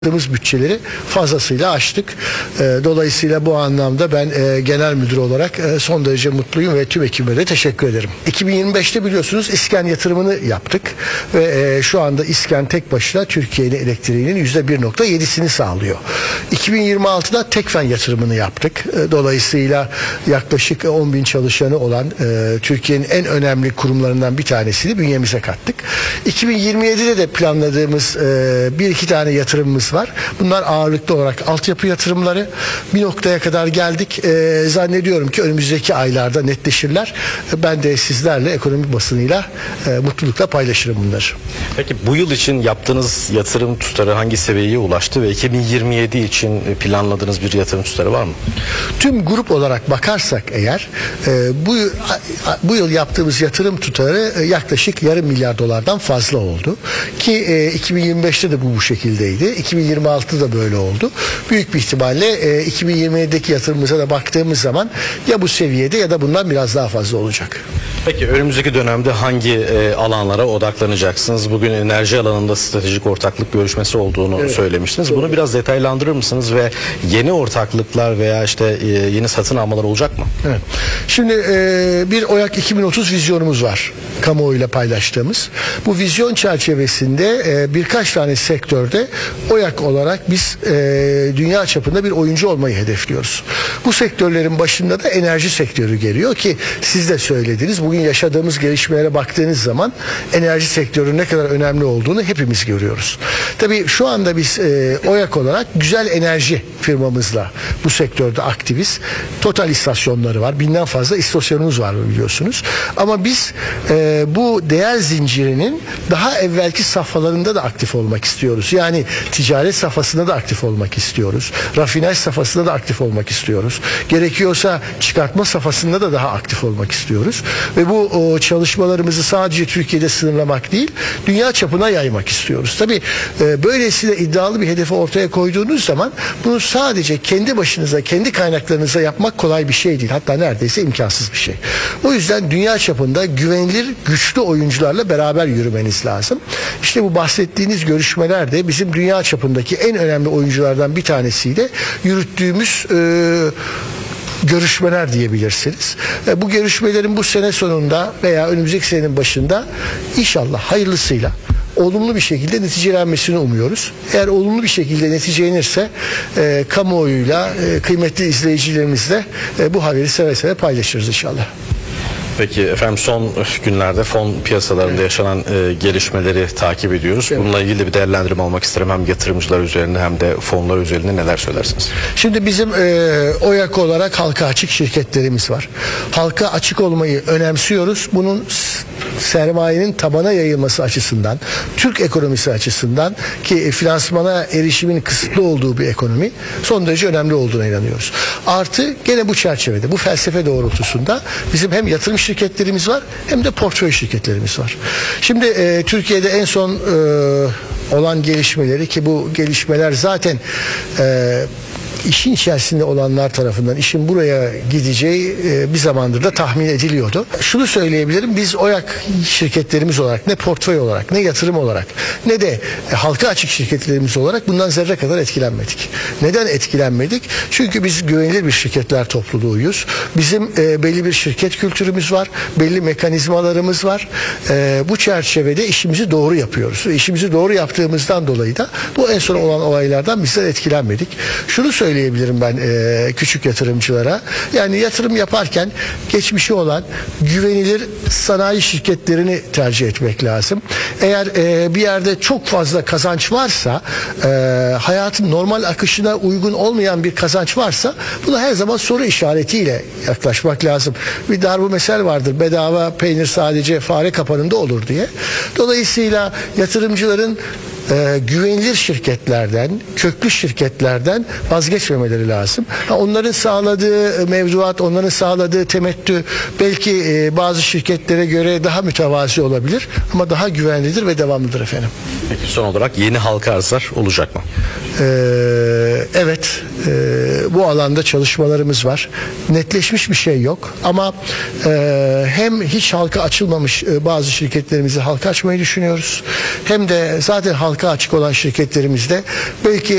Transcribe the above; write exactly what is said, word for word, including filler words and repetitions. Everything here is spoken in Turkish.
Yaptığımız bütçeleri fazlasıyla aştık. Dolayısıyla bu anlamda ben genel müdür olarak son derece mutluyum ve tüm ekibime de teşekkür ederim. iki bin yirmi beşte biliyorsunuz İSKEN yatırımını yaptık ve şu anda İSKEN tek başına Türkiye'nin elektriğinin yüzde bir nokta yedisini sağlıyor. iki bin yirmi altıda Tekfen yatırımını yaptık. Dolayısıyla yaklaşık on bin çalışanı olan Türkiye'nin en önemli kurumlarından bir tanesini bünyemize kattık. iki bin yirmi yedide de planladığımız bir iki tane yatırımımız var. Bunlar ağırlıklı olarak altyapı yatırımları. Bir noktaya kadar geldik. Ee, zannediyorum ki önümüzdeki aylarda netleşirler. Ben de sizlerle ekonomik basınıyla e, mutlulukla paylaşırım bunları. Peki bu yıl için yaptığınız yatırım tutarı hangi seviyeye ulaştı ve iki bin yirmi yedi için planladığınız bir yatırım tutarı var mı? Tüm grup olarak bakarsak eğer e, bu, bu yıl yaptığımız yatırım tutarı e, yaklaşık yarım milyar dolardan fazla oldu. Ki e, iki bin yirmi beşte de bu bu şekildeydi. iki bin yirmi altıda da böyle oldu. Büyük bir ihtimalle e, iki bin yirmi yedideki yatırımımıza da baktığımız zaman ya bu seviyede ya da bundan biraz daha fazla olacak. Peki önümüzdeki dönemde hangi e, alanlara odaklanacaksınız? Bugün enerji alanında stratejik ortaklık görüşmesi olduğunu evet, söylemiştiniz. Doğru. Bunu biraz detaylandırır mısınız ve yeni ortaklıklar veya işte e, yeni satın almalar olacak mı? Evet. Şimdi e, bir OYAK iki bin otuz vizyonumuz var. Kamuoyuyla paylaştığımız. Bu vizyon çerçevesinde e, birkaç tane sektörde OYAK olarak biz e, dünya çapında bir oyuncu olmayı hedefliyoruz. Bu sektörlerin başında da enerji sektörü geliyor ki siz de söylediniz. Bugün yaşadığımız gelişmelere baktığınız zaman enerji sektörünün ne kadar önemli olduğunu hepimiz görüyoruz. Tabii şu anda biz e, OYAK olarak Güzel Enerji firmamızla bu sektörde aktiviz. Total istasyonları var. Binden fazla istasyonumuz var biliyorsunuz. Ama biz e, bu değer zincirinin daha evvelki safhalarında da aktif olmak istiyoruz. Yani ticaret safhasında da aktif olmak istiyoruz. Rafinaj safhasında da aktif olmak istiyoruz. Gerekiyorsa çıkartma safhasında da daha aktif olmak istiyoruz. Ve bu o, çalışmalarımızı sadece Türkiye'de sınırlamak değil, dünya çapına yaymak istiyoruz. Tabii e, böylesine iddialı bir hedefi ortaya koyduğunuz zaman bunu sadece kendi başınıza, kendi kaynaklarınıza yapmak kolay bir şey değil. Hatta neredeyse imkansız bir şey. O yüzden dünya çapında güvenilir, güçlü oyuncularla beraber yürümeniz lazım. İşte bu bahsettiğiniz görüşmeler de bizim dünya çapındaki en önemli oyunculardan bir tanesiyle yürüttüğümüz e, görüşmeler diyebilirsiniz. E, bu görüşmelerin bu sene sonunda veya önümüzdeki senenin başında inşallah hayırlısıyla olumlu bir şekilde neticelenmesini umuyoruz. Eğer olumlu bir şekilde neticelenirse e, kamuoyuyla, e, kıymetli izleyicilerimizle e, bu haberi seve seve paylaşırız inşallah. Peki efendim, son günlerde fon piyasalarında evet. yaşanan e, gelişmeleri takip ediyoruz. Evet. Bununla ilgili de bir değerlendirme almak isterim. Hem yatırımcılar üzerinde hem de fonlar üzerinde neler söylersiniz? Şimdi bizim e, OYAK olarak halka açık şirketlerimiz var. Halka açık olmayı önemsiyoruz. Bunun sermayenin tabana yayılması açısından, Türk ekonomisi açısından ki finansmana erişimin kısıtlı olduğu bir ekonomi son derece önemli olduğuna inanıyoruz. Artı gene bu çerçevede, bu felsefe doğrultusunda bizim hem yatırım şirketlerimiz var hem de portföy şirketlerimiz var. Şimdi e, Türkiye'de en son e, olan gelişmeleri ki bu gelişmeler zaten e, işin içerisinde olanlar tarafından işin buraya gideceği e, bir zamandır da tahmin ediliyordu. Şunu söyleyebilirim, biz OYAK şirketlerimiz olarak ne portföy olarak ne yatırım olarak ne de e, halka açık şirketlerimiz olarak bundan zerre kadar etkilenmedik. Neden etkilenmedik? Çünkü biz güvenilir bir şirketler topluluğuyuz. Bizim e, belli bir şirket kültürümüz var. Belli mekanizmalarımız var. E, bu çerçevede işimizi doğru yapıyoruz. İşimizi doğru yaptığımızdan dolayı da bu en son olan olaylardan bizler etkilenmedik. Şunu söyleyebilirim ben e, küçük yatırımcılara. Yani yatırım yaparken geçmişi olan güvenilir sanayi şirketlerini tercih etmek lazım. Eğer e, bir yerde çok fazla kazanç varsa, e, hayatın normal akışına uygun olmayan bir kazanç varsa buna her zaman soru işaretiyle yaklaşmak lazım. Bir darbu mesel vardır. Bedava peynir sadece fare kapanında olur diye. Dolayısıyla yatırımcıların e, güvenilir şirketlerden, köklü şirketlerden vazgeçmemeleri lazım. Ha, onların sağladığı mevduat, onların sağladığı temettü belki e, bazı şirketlere göre daha mütevazi olabilir ama daha güvenlidir ve devamlıdır efendim. Peki son olarak yeni halka arzlar olacak mı? Ee, evet, e, bu alanda çalışmalarımız var. Netleşmiş bir şey yok ama e, hem hiç halka açılmamış e, bazı şirketlerimizi halka açmayı düşünüyoruz. Hem de zaten halka açık olan şirketlerimizde belki